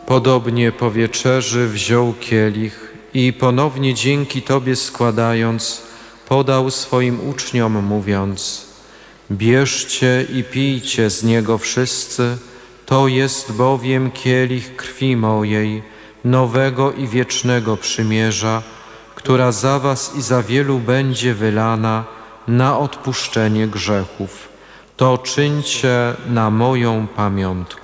Podobnie po wieczerzy wziął kielich i ponownie dzięki Tobie składając, podał swoim uczniom, mówiąc: bierzcie i pijcie z niego wszyscy, to jest bowiem kielich krwi mojej, nowego i wiecznego przymierza, która za was i za wielu będzie wylana na odpuszczenie grzechów. To czyńcie na moją pamiątkę.